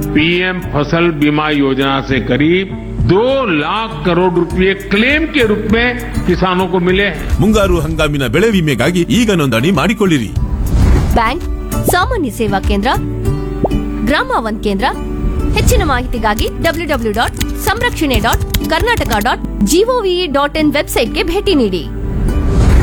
PM फसल बीमा योजना से करीब 2 लाख करोड़ रुपए क्लेम के रूप में किसानों को मिले हैं। ಮುಂಗಾರು ಹಂಗಾಮಿನ ಬೆಳೆ ವಿಮೆಗಾಗಿ ಈಗ ನೋಂದಣಿ ಮಾಡಿಕೊಳ್ಳಿರಿ. ಬ್ಯಾಂಕ್, ಸಾಮಾನ್ಯ ಸೇವಾ ಕೇಂದ್ರ, ಗ್ರಾಮ ಒನ್ ಕೇಂದ್ರ. ಹೆಚ್ಚಿನ ಮಾಹಿತಿಗಾಗಿ www.samrakshane.karnataka.gov.in ವೆಬ್ಸೈಟ್ಗೆ ಭೇಟಿ ನೀಡಿ.